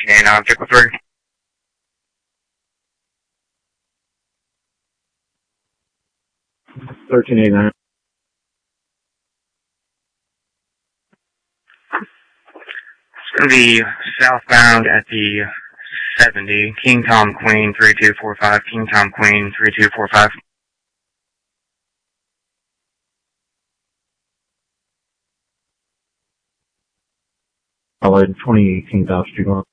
1389, Pickle 3. It's going to be southbound at the 70, King Tom Queen 3245, King Tom Queen 3245. Followed 2018 South Street North.